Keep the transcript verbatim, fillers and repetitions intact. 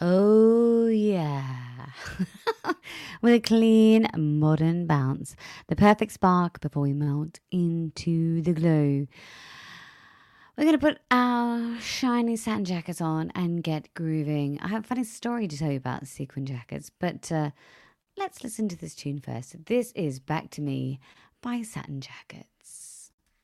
Oh, yeah. With a clean, modern bounce. The perfect spark before we melt into the glow. We're going to put our shiny satin jackets on and get grooving. I have a funny story to tell you about sequin jackets, but uh, let's listen to this tune first. This is Back to Me by Satin Jacket.